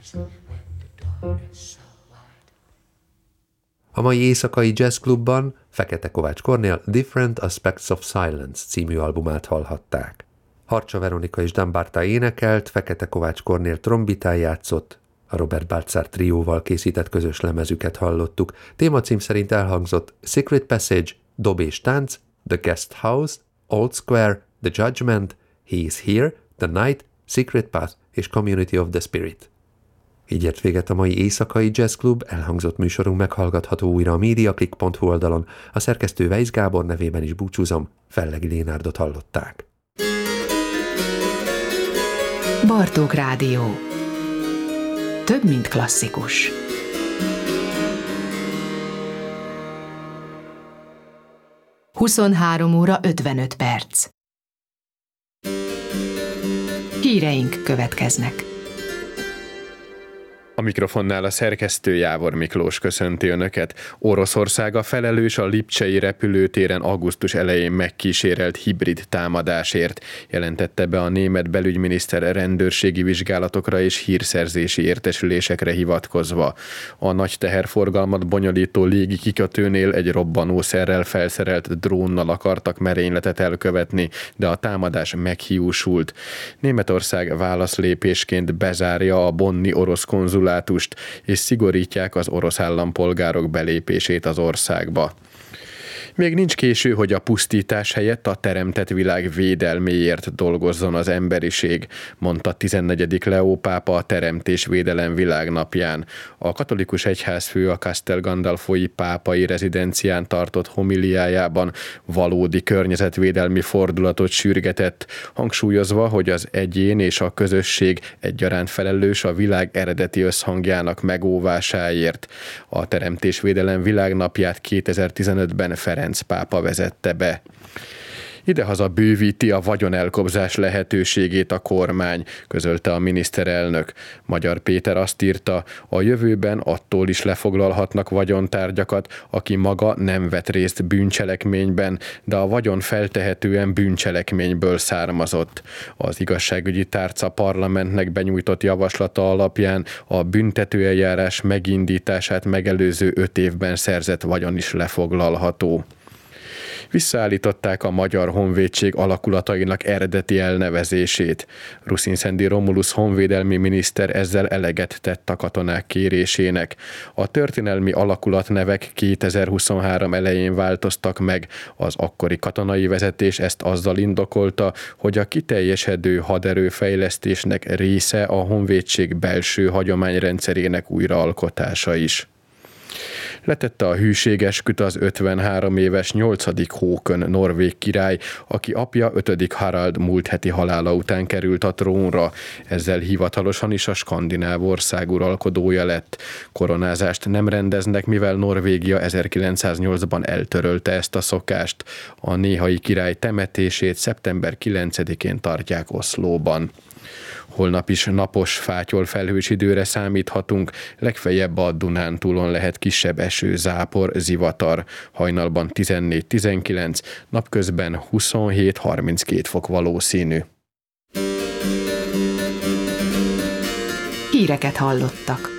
A mai éjszakai jazzklubban Fekete Kovács Kornél Different Aspects of Silence című albumát hallhatták. Harcsa Veronika és Dan Barta énekelt, Fekete Kovács Kornél trombitán játszott, a Robert Baltzar trióval készített közös lemezüket hallottuk. Témacím szerint elhangzott Secret Passage, Dob és tánc, The Guest House, Old Square, The Judgment, He is Here, The Night, Secret Path és Community of the Spirit. Így ért véget a mai éjszakai jazzklub, elhangzott műsorunk meghallgatható újra a mediaclick.hu oldalon, a szerkesztő Weisz Gábor nevében is búcsúzom, Fellegi Lénárdot hallották. Bartók Rádió. Több, mint klasszikus. Huszonhárom óra 55 perc. Híreink következnek. A mikrofonnál a szerkesztő Jávor Miklós köszönti Önöket. Oroszország a felelős a lipcsei repülőtéren augusztus elején megkísérelt hibrid támadásért, jelentette be a német belügyminiszter rendőrségi vizsgálatokra és hírszerzési értesülésekre hivatkozva. A nagy teherforgalmat bonyolító légi kikötőnél egy robbanószerrel felszerelt drónnal akartak merényletet elkövetni, de a támadás meghiúsult. Németország válaszlépésként bezárja a bonni orosz konzulátust, és szigorítják az orosz állampolgárok belépését az országba. Még nincs késő, hogy a pusztítás helyett a teremtett világ védelméért dolgozzon az emberiség, mondta 14. Leó pápa a Teremtésvédelem világnapján. A katolikus egyházfő a Castel Gandolfoi pápai rezidencián tartott homiliájában valódi környezetvédelmi fordulatot sürgetett, hangsúlyozva, hogy az egyén és a közösség egyaránt felelős a világ eredeti összhangjának megóvásáért. A Teremtésvédelem világnapját 2015-ben Ferenc pápa vezette be. Idehaza bővíti a vagyonelkobzás lehetőségét a kormány, közölte a miniszterelnök. Magyar Péter azt írta, a jövőben attól is lefoglalhatnak vagyontárgyakat, aki maga nem vett részt bűncselekményben, de a vagyon feltehetően bűncselekményből származott. Az igazságügyi tárca parlamentnek benyújtott javaslata alapján a büntetőeljárás megindítását megelőző 5 évben szerzett vagyon is lefoglalható. Visszaállították a Magyar Honvédség alakulatainak eredeti elnevezését. Ruszin-Szendi Romulus honvédelmi miniszter ezzel eleget tett a katonák kérésének. A történelmi alakulatnevek 2023 elején változtak meg. Az akkori katonai vezetés ezt azzal indokolta, hogy a kiteljesedő haderőfejlesztésnek része a honvédség belső hagyományrendszerének újraalkotása is. Letette a hűségesküt az 53 éves 8. Håkon norvég király, aki apja 5. Harald múlt heti halála után került a trónra. Ezzel hivatalosan is a skandináv ország uralkodója lett. Koronázást nem rendeznek, mivel Norvégia 1908-ban eltörölte ezt a szokást. A néhai király temetését szeptember 9-én tartják Oszlóban. Holnap is napos, fátyol felhős időre számíthatunk, legfeljebb a Dunántúlon lehet kisebb eső, zápor, zivatar. Hajnalban 14-19, napközben 27-32 fok valószínű. Híreket hallottak.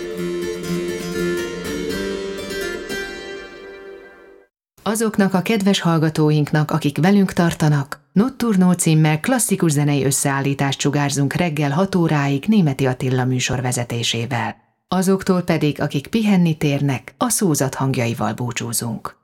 Azoknak a kedves hallgatóinknak, akik velünk tartanak, Notturno címmel klasszikus zenei összeállítást sugárzunk reggel 6 óráig Németi Attila műsor vezetésével. Azoktól pedig, akik pihenni térnek, a szózat hangjaival búcsúzunk.